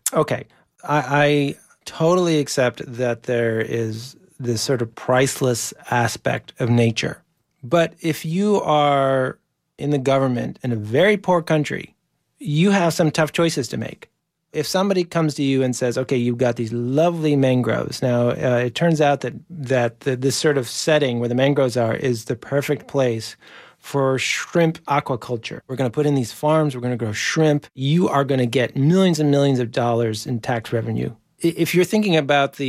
Okay. I totally accept that there is this sort of priceless aspect of nature. But if you are in the government in a very poor country, you have some tough choices to make. If somebody comes to you and says, okay, you've got these lovely mangroves. Now, it turns out that this sort of setting where the mangroves are is the perfect place for shrimp aquaculture. We're going to put in these farms. We're going to grow shrimp. You are going to get millions and millions of dollars in tax revenue. If you're thinking about the